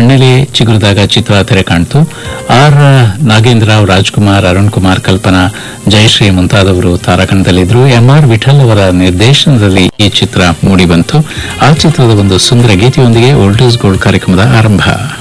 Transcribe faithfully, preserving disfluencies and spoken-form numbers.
ಹಣ್ಣೆಲೆ ಚಿಗುರಿದಾಗ ಚಿತ್ರ ತೆರೆ ಕಾಣ್ತು. ಆರ್ ನಾಗೇಂದ್ರ ರಾವ್, ರಾಜ್ಕುಮಾರ್, ಅರುಣ್ ಕುಮಾರ್, ಕಲ್ಪನಾ, ಜಯಶ್ರೀ ಮುಂತಾದವರು ತಾರಾಗಣದಲ್ಲಿದ್ದರು. M R Vithal ಅವರ ನಿರ್ದೇಶನದಲ್ಲಿ ಈ ಚಿತ್ರ ಮೂಡಿಬಂತು. ಆ ಚಿತ್ರದ ಒಂದು ಸುಂದರ ಗೀತೆಯೊಂದಿಗೆ ಓಲ್ಡ್ ಈಸ್ ಗೋಲ್ಡ್ ಕಾರ್ಯಕ್ರಮದ ಆರಂಭ.